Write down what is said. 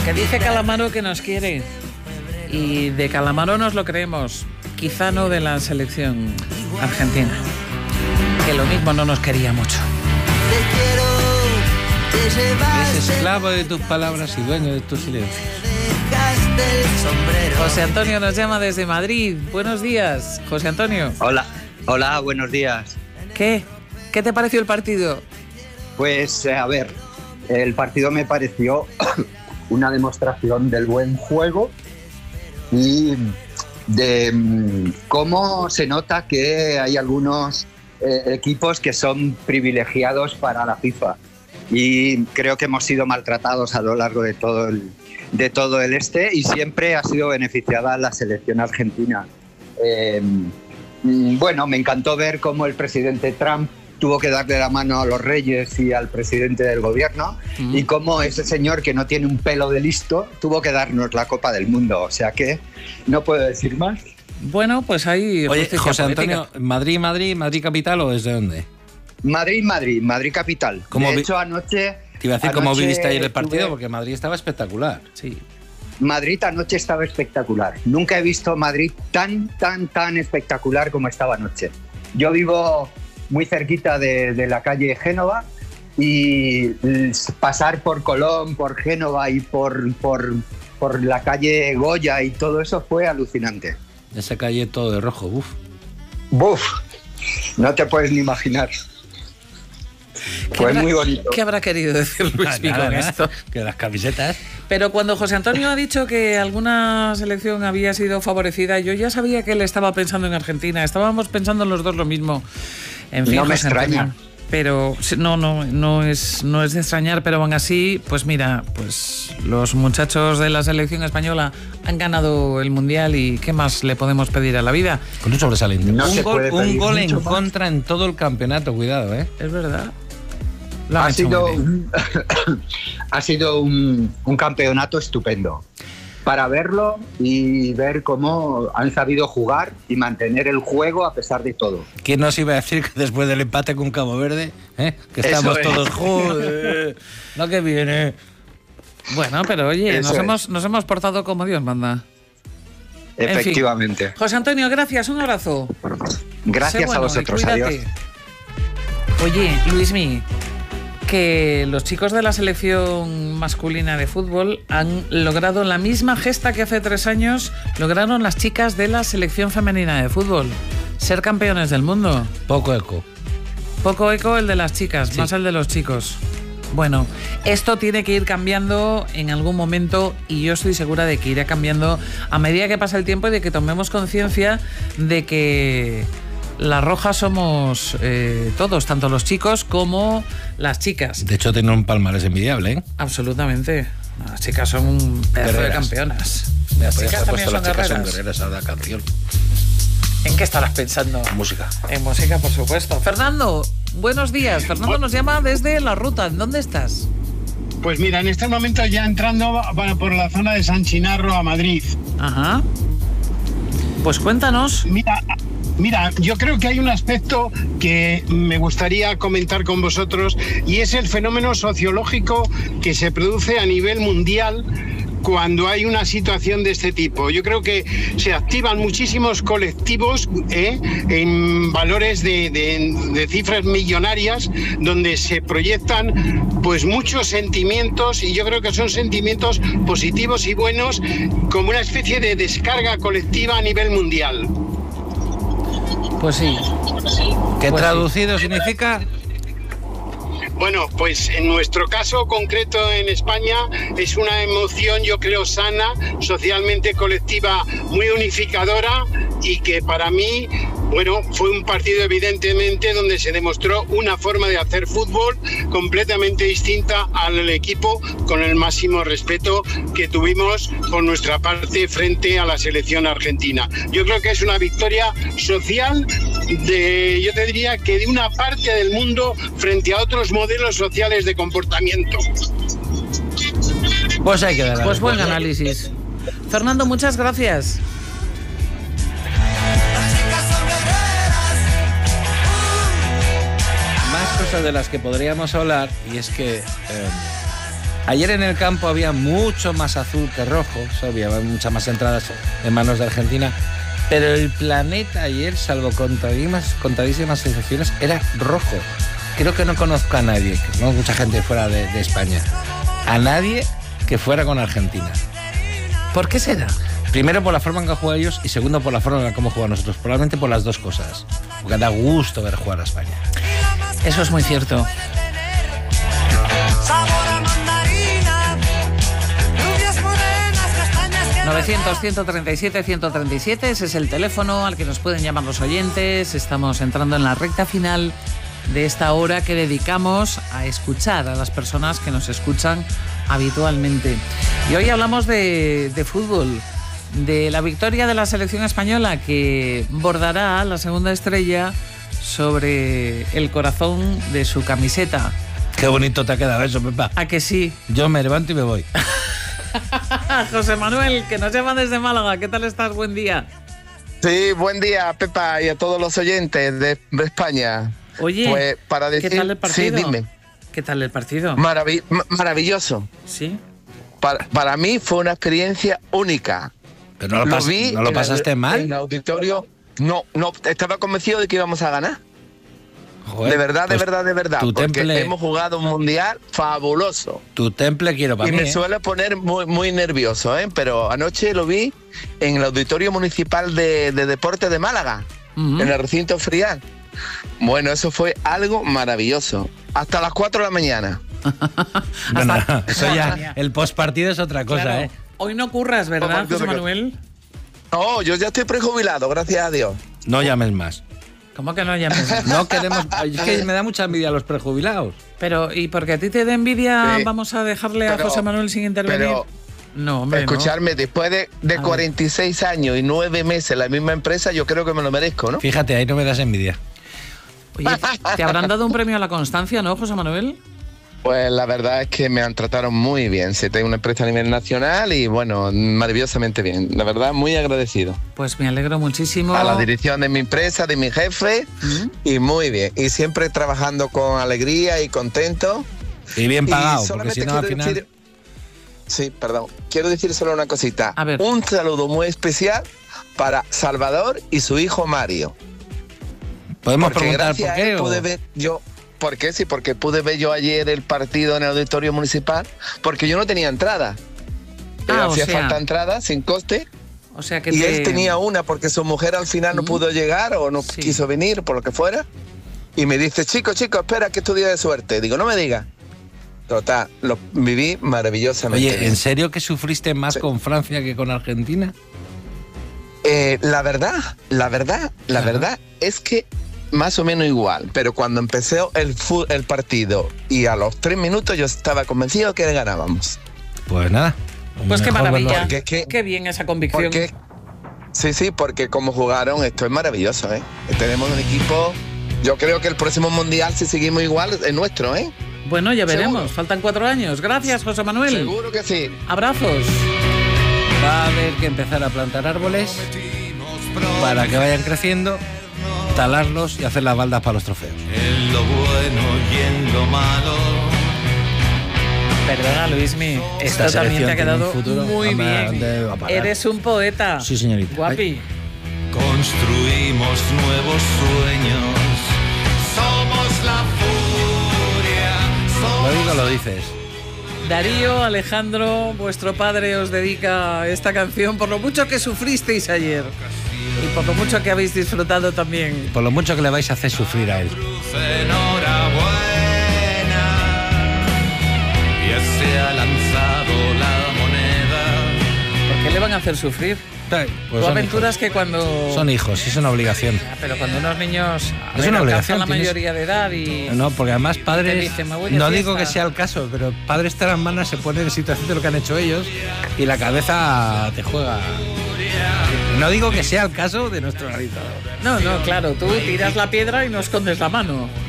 Que dice Calamaro que nos quiere. Y de Calamaro nos lo creemos. Quizá no de la selección argentina, que lo mismo no nos quería mucho. Eres esclavo de tus palabras y dueño de tus silencios. José Antonio nos llama desde Madrid. Buenos días, José Antonio. Hola, buenos días. ¿Qué te pareció el partido? Pues, a ver, el partido me pareció una demostración del buen juego y de cómo se nota que hay algunos equipos que son privilegiados para la FIFA. Y creo que hemos sido maltratados a lo largo de todo el y siempre ha sido beneficiada la selección argentina. Bueno, me encantó ver cómo el presidente Trump tuvo que darle la mano a los reyes y al presidente del gobierno y cómo ese señor que no tiene un pelo de listo tuvo que darnos la Copa del Mundo. O sea que no puedo decir más. Bueno, pues ahí... Oye, José Antonio, ¿Madrid capital o desde dónde? Madrid capital. De hecho, anoche... Te iba a decir cómo viviste ayer el partido, porque Madrid estaba espectacular. Sí. Madrid anoche estaba espectacular. Nunca he visto Madrid tan espectacular como estaba anoche. Yo vivo muy cerquita de la calle Génova y pasar por Colón, por Génova y por la calle Goya y todo eso fue alucinante. Esa calle todo de rojo, ¡Buf! No te puedes ni imaginar. Fue muy bonito. ¿Qué habrá querido decir Luis Mí con esto? Que las camisetas... Pero cuando José Antonio ha dicho que alguna selección había sido favorecida, yo ya sabía que él estaba pensando en Argentina. Estábamos pensando los dos lo mismo. En fin, no me José extraña. Antonio, pero no es de extrañar, pero aún así, pues mira, pues los muchachos de la selección española han ganado el Mundial y ¿qué más le podemos pedir a la vida? Con un sobresaliente. No un gol en más. contra en todo el campeonato, cuidado, ¿eh? Es verdad. Ha sido un campeonato estupendo para verlo y ver cómo han sabido jugar y mantener el juego a pesar de todo. ¿Quién nos iba a decir que después del empate con Cabo Verde, que estamos todos joder, lo que viene? Bueno, pero oye, nos hemos portado como Dios manda. Efectivamente. En fin. José Antonio, gracias, un abrazo. Gracias a vosotros, adiós. Oye, Luismi, que los chicos de la selección masculina de fútbol han logrado la misma gesta que hace 3 años lograron las chicas de la selección femenina de fútbol: ser campeones del mundo. Poco eco el de las chicas, sí. Más el de los chicos. Bueno, esto tiene que ir cambiando en algún momento y yo estoy segura de que irá cambiando a medida que pasa el tiempo y de que tomemos conciencia de que las rojas somos todos, tanto los chicos como las chicas. De hecho, tienen un palmarés envidiable, ¿eh? Absolutamente. Las chicas son un pedazo de campeonas. Las chicas también son guerreras a la canción. ¿En qué estarás pensando? En música. En música, por supuesto. Fernando, buenos días. Fernando nos llama desde La Ruta. ¿Dónde estás? Pues mira, en este momento ya entrando por la zona de San Chinarro a Madrid. Ajá. Pues cuéntanos. Mira, yo creo que hay un aspecto que me gustaría comentar con vosotros y es el fenómeno sociológico que se produce a nivel mundial cuando hay una situación de este tipo. Yo creo que se activan muchísimos colectivos en valores de cifras millonarias donde se proyectan pues muchos sentimientos y yo creo que son sentimientos positivos y buenos como una especie de descarga colectiva a nivel mundial. Pues sí. ¿Qué traducido significa? Bueno, pues en nuestro caso concreto en España es una emoción, yo creo, sana, socialmente colectiva, muy unificadora y que para mí, bueno, fue un partido evidentemente donde se demostró una forma de hacer fútbol completamente distinta al equipo, con el máximo respeto que tuvimos por nuestra parte frente a la selección argentina. Yo creo que es una victoria social yo te diría que de una parte del mundo frente a otros modelos sociales de comportamiento. Pues hay que dar. Pues buen análisis. Fernando, muchas gracias. Más cosas de las que podríamos hablar, y es que Ayer en el campo había mucho más azul que rojo, o sea, había muchas más entradas en manos de Argentina, pero el planeta ayer, salvo contadísimas excepciones, era rojo. Creo que no conozco a nadie, no mucha gente fuera de España, a nadie que fuera con Argentina. ¿Por qué será? Primero por la forma en que juegan ellos y segundo por la forma en cómo juegan nosotros. Probablemente por las dos cosas. Porque da gusto ver jugar a España. Eso es muy cierto. 900-137-137, ese es el teléfono al que nos pueden llamar los oyentes. Estamos entrando en la recta final de esta hora que dedicamos a escuchar a las personas que nos escuchan habitualmente. Y hoy hablamos de fútbol, de la victoria de la selección española que bordará la segunda estrella sobre el corazón de su camiseta. Qué bonito te ha quedado eso, Pepa. ¿A que sí? Yo me levanto y me voy. José Manuel, que nos llama desde Málaga. ¿Qué tal estás? Buen día. Sí, buen día, Pepa, y a todos los oyentes de España. Oye, pues para decir, ¿qué tal el partido? Sí, dime. ¿Qué tal el partido? Maravilloso. ¿Sí? Para mí fue una experiencia única. Pero ¿no lo pasaste mal? En el auditorio, no, estaba convencido de que íbamos a ganar. Joder, de verdad, pues de verdad. Tu porque temple, hemos jugado un mundial fabuloso. Tu temple quiero para mí. Y me suele poner muy nervioso, ¿eh? Pero anoche lo vi en el Auditorio Municipal de Deportes de Málaga, en el recinto Frial. Bueno, eso fue algo maravilloso. Hasta las 4 de la mañana. Bueno, eso ya, el postpartido es otra cosa, claro. ¿eh? Hoy no curras, ¿verdad, José Manuel? No, yo ya estoy prejubilado, gracias a Dios. No llames más. ¿Cómo que no llames? No queremos... Es que me da mucha envidia a los prejubilados. Pero, ¿y porque a ti te da envidia vamos a dejarle a José Manuel sin intervenir? No, hombre, escucharme, después de 46 años y 9 meses en la misma empresa, yo creo que me lo merezco, ¿no? Fíjate, ahí no me das envidia. Oye, te habrán dado un premio a la constancia, ¿no, José Manuel? Pues la verdad es que me han tratado muy bien. Se tengo una empresa a nivel nacional y bueno, maravillosamente bien. La verdad, muy agradecido. Pues me alegro muchísimo. A la dirección de mi empresa, de mi jefe, y muy bien. Y siempre trabajando con alegría y contento. Y bien pagado, porque si no al final... Sí, perdón. Quiero decir solo una cosita. A ver. Un saludo muy especial para Salvador y su hijo Mario. ¿Podemos porque preguntar por qué? Pude ver yo... ¿Por qué? Sí, porque pude ver yo ayer el partido en el auditorio municipal, porque yo no tenía entrada. Hacía falta entrada sin coste. O sea que él tenía una porque su mujer al final no pudo llegar o no quiso venir, por lo que fuera. Y me dice, chico, espera que es tu día de suerte. Digo, no me digas. Total, lo viví maravillosamente. Oye, ¿en serio que sufriste más con Francia que con Argentina? La verdad es que más o menos igual, pero cuando empecé el partido y a los 3 minutos yo estaba convencido que ganábamos. Pues nada. Pues qué maravilla, qué bien esa convicción. Porque como jugaron, esto es maravilloso, ¿eh? Tenemos un equipo, yo creo que el próximo Mundial, si seguimos igual, es nuestro, ¿eh? Bueno, ya veremos, ¿Seguro? Faltan 4 años. Gracias, José Manuel. Seguro que sí. Abrazos. Va a haber que empezar a plantar árboles para que vayan creciendo, talarlos y hacer las baldas para los trofeos. En lo bueno y en lo malo. Perdona, Luismi, esto también te ha quedado muy bien. Eres un poeta. Sí, señorita. Guapi. Construimos nuevos sueños. Somos la furia. Lo digo, lo dices. Darío, Alejandro, vuestro padre os dedica esta canción por lo mucho que sufristeis ayer. Y por lo mucho que habéis disfrutado también. Por lo mucho que le vais a hacer sufrir a él. Enhorabuena. Ya se ha lanzado la moneda. ¿Por qué le van a hacer sufrir? Pues Tú aventuras que cuando... Son hijos, es una obligación. Pero cuando unos niños Es una obligación, la mayoría de edad y... No, porque además padres... dicen, "Me voy de no fiesta". digo que sea el caso, pero padres manas se ponen en situación de lo que han hecho ellos y la cabeza te juega. No digo que sea el caso de nuestro realizador. No, claro, tú tiras la piedra y no escondes la mano.